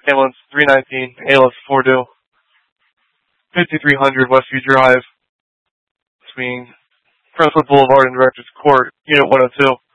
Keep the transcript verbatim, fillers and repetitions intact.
ambulance three nineteen, A L S four due, fifty-three hundred Westview Drive, between Crestwood Boulevard and Directors Court, Unit one oh two.